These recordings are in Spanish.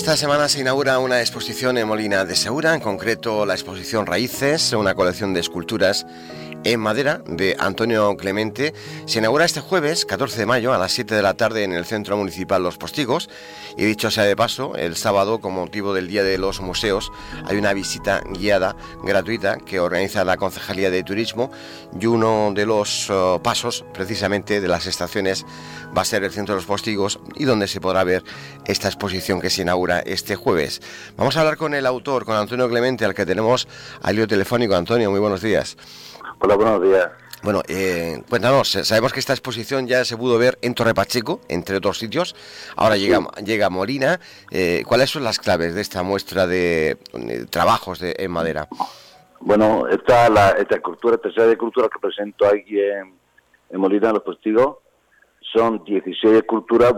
Esta semana se inaugura una exposición en Molina de Segura, en concreto la exposición Raíces, una colección de esculturas en madera de Antonio Clemente. Se inaugura este jueves, 14 de mayo, a las 7 de la tarde en el Centro Municipal Los Postigos. Y dicho sea de paso, el sábado, con motivo del Día de los Museos, hay una visita guiada gratuita que organiza la Concejalía de Turismo, y uno de los pasos, precisamente, de las estaciones va a ser el Centro de los Postigos, y donde se podrá ver esta exposición que se inaugura este jueves. Vamos a hablar con el autor, con Antonio Clemente, al que tenemos al hilo telefónico. Antonio, muy buenos días. Hola, buenos días. Bueno, cuéntanos, sabemos que esta exposición ya se pudo ver en Torre Pacheco, entre otros sitios. Ahora Sí. llega a Molina. ¿Cuáles son las claves de esta muestra de trabajos en madera? Bueno, esta serie de esculturas que presento aquí en Molina de los Postigos son 16 esculturas.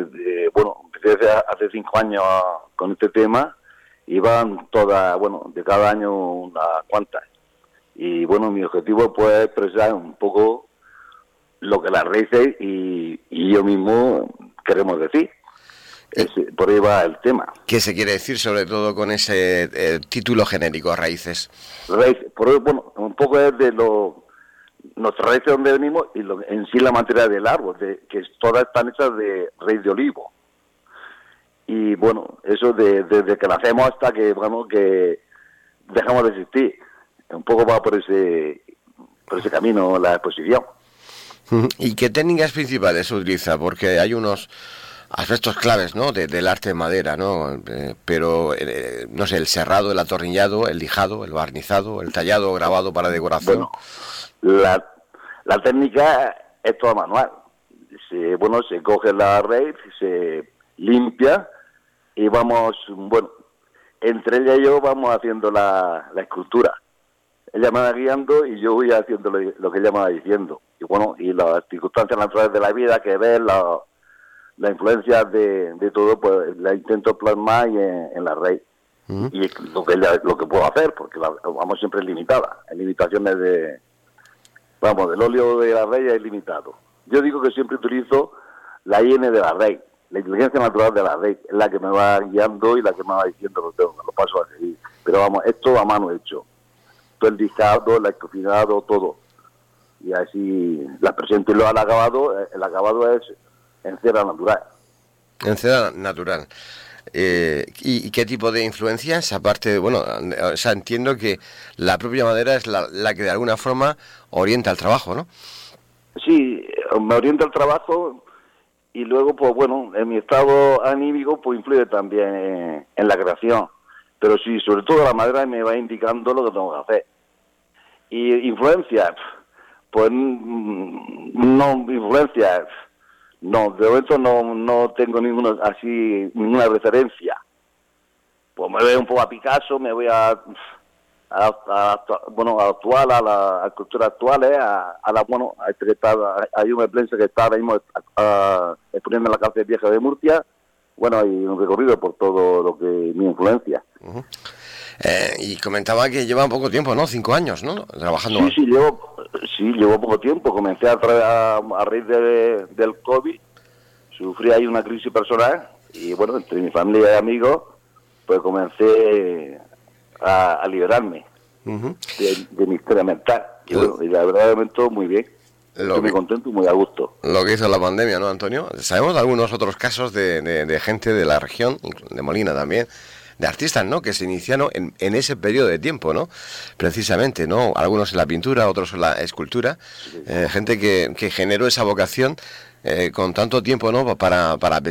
Empecé hace 5 años con este tema y van todas, de cada año unas cuantas. Y bueno, mi objetivo pues, es expresar un poco lo que las raíces y yo mismo queremos decir. Por ahí va el tema. ¿Qué se quiere decir sobre todo con ese título genérico, Raíces? Raíces, un poco es de nuestras raíces donde venimos y en sí la materia del árbol, que todas están hechas de raíz de olivo. Y bueno, eso desde que nacemos hasta que dejamos de existir. Un poco va por ese camino la exposición. ¿Y qué técnicas principales se utiliza? Porque hay unos aspectos claves, ¿no?, del arte de madera, ¿no? Pero, no sé, el serrado, el atornillado, el lijado, el barnizado, el tallado o grabado para decoración. Bueno, la técnica es toda manual. Se coge la raíz, se limpia y entre ella y yo vamos haciendo la escultura. Ella me va guiando y yo voy haciendo lo que ella me va diciendo. Y las circunstancias naturales de la vida, que ves, la influencia de todo, pues la intento plasmar en la raíz. Uh-huh. Y lo que puedo hacer, porque siempre es limitada. En limitaciones del óleo de la raíz es limitado. Yo digo que siempre utilizo la IN de la raíz, la inteligencia natural de la raíz, es la que me va guiando y la que me va diciendo los pasos a seguir. Pero esto a mano hecho. Todo el lijado, el estofinado, todo. Y así la presento y lo al acabado. El acabado es en cera natural. En cera natural. ¿Y qué tipo de influencias? Aparte, entiendo que la propia madera es la que de alguna forma orienta el trabajo, ¿no? Sí, me orienta el trabajo y luego, en mi estado anímico, pues influye también en la creación. Pero sí, sobre todo la madera me va indicando lo que tengo que hacer. Y influencias, pues no, influencias, no, de momento no tengo ninguna referencia. Pues me voy un poco a Picasso, me voy a actual, a las esculturas actuales, hay un prensa que está ahora mismo exponiendo en la cárcel vieja de Murcia. Hay un recorrido por todo lo que mi influencia. Uh-huh. Y comentaba que lleva poco tiempo, ¿no? 5 años, ¿no? Trabajando. Sí, llevo poco tiempo. Comencé a raíz del COVID, sufrí ahí una crisis personal y entre mi familia y amigos, pues comencé a liberarme uh-huh. de mi historia mental. Y la verdad, de momento, muy bien. Estoy muy contento y muy a gusto. Lo que hizo la pandemia, ¿no, Antonio? Sabemos de algunos otros casos de gente de la región, de Molina también, de artistas, ¿no?, que se iniciaron en ese periodo de tiempo, ¿no? Precisamente, ¿no? Algunos en la pintura, otros en la escultura. Gente que generó esa vocación con tanto tiempo, ¿no?, para